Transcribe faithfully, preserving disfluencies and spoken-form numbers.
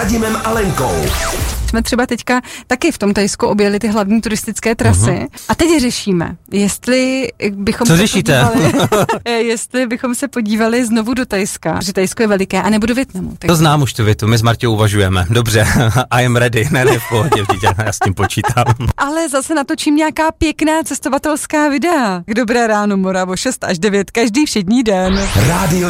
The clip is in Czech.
Radimem a Lenkou. Jsme třeba teďka taky v tom Thajsku objeli ty hlavní turistické trasy uh-huh. a teď řešíme, jestli bychom Co se řešíte? podívali, jestli bychom se podívali znovu do Thajska, že Thajsko je veliké, a nebo do Vietnamu. Tak... To znám už tu větu, my s Marťou uvažujeme. Dobře, I am ready, ne, ne, v pohodě, dítě, já s tím počítám. Ale zase natočím nějaká pěkná cestovatelská videa. K Dobré ráno Moravo, šest až devět, každý všední den. Rádio